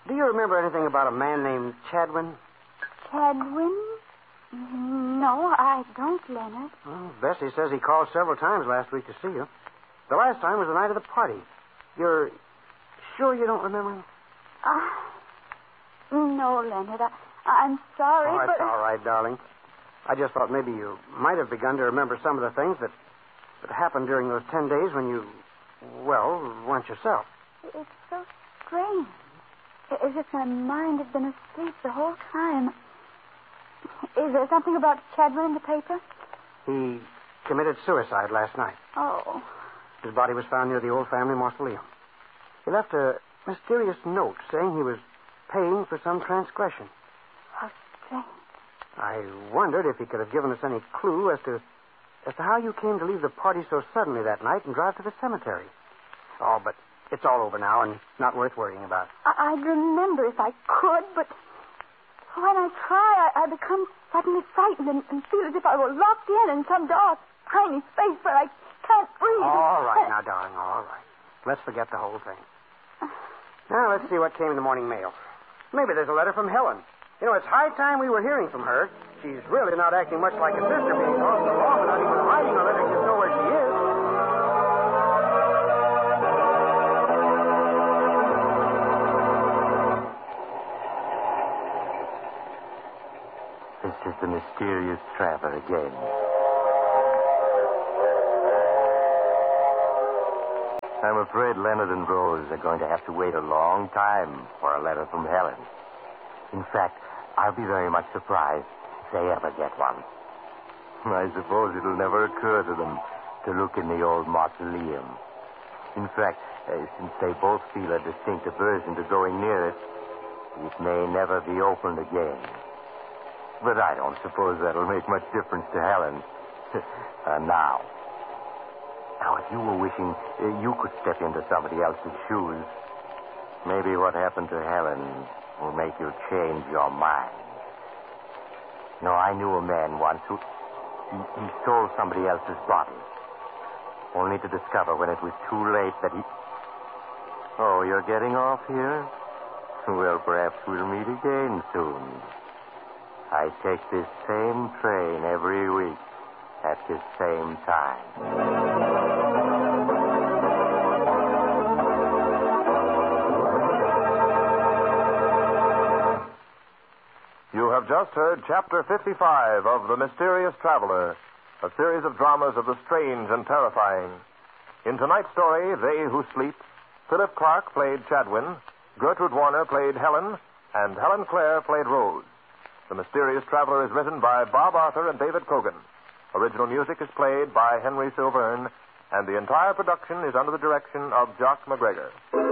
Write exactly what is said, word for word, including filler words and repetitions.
do you remember anything about a man named Chadwin? Chadwin? No, I don't, Leonard. Well, Bessie says he called several times last week to see you. The last time was the night of the party. You're sure you don't remember him? Uh, no, Leonard. I, I'm sorry, oh, but... it's all right, darling. I just thought maybe you might have begun to remember some of the things that, that happened during those ten days when you, well, weren't yourself. It's so strange. As if my mind had been asleep the whole time. Is there something about Chadwin in the paper? He committed suicide last night. Oh. His body was found near the old family mausoleum. He left a mysterious note saying he was paying for some transgression. How strange. I wondered if he could have given us any clue as to as to how you came to leave the party so suddenly that night and drive to the cemetery. Oh, but it's all over now and not worth worrying about. I- I'd remember if I could, but when I try, I, I become suddenly frightened and, and feel as if I were locked in in some dark, tiny space where I can't breathe. All right now, darling, all right. Let's forget the whole thing. Now, let's see what came in the morning mail. Maybe there's a letter from Helen. You know, it's high time we were hearing from her. She's really not acting much like a sister being gone so long and not even writing a letter to know where she is. This is the mysterious traveler again. I'm afraid Leonard and Rose are going to have to wait a long time for a letter from Helen. In fact, I'll be very much surprised if they ever get one. I suppose it'll never occur to them to look in the old mausoleum. In fact, uh, since they both feel a distinct aversion to going near it, it may never be opened again. But I don't suppose that'll make much difference to Helen. uh, now. Now, if you were wishing uh, you could step into somebody else's shoes, maybe what happened to Helen will make you change your mind. No, I knew a man once who... He, he stole somebody else's body, only to discover when it was too late that he... Oh, you're getting off here? Well, perhaps we'll meet again soon. I take this same train every week at this same time. You have just heard Chapter fifty-five of The Mysterious Traveler, a series of dramas of the strange and terrifying. In tonight's story, They Who Sleep, Philip Clark played Chadwin, Gertrude Warner played Helen, and Helen Clare played Rose. The Mysterious Traveler is written by Bob Arthur and David Cogan. Original music is played by Henry Silverne, and the entire production is under the direction of Jock McGregor.